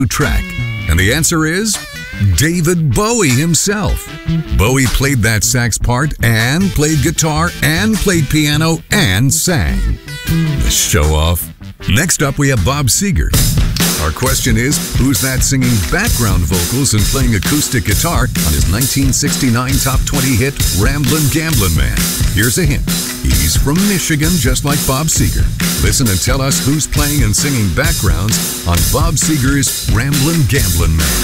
track? And the answer is David Bowie himself. Bowie played that sax part and played guitar and played piano and sang. Show off. Next up, we have Bob Seger. Our question is, who's that singing background vocals and playing acoustic guitar on his 1969 Top 20 hit, Ramblin' Gamblin' Man? Here's a hint. He's from Michigan, just like Bob Seger. Listen and tell us who's playing and singing backgrounds on Bob Seger's Ramblin' Gamblin' Man.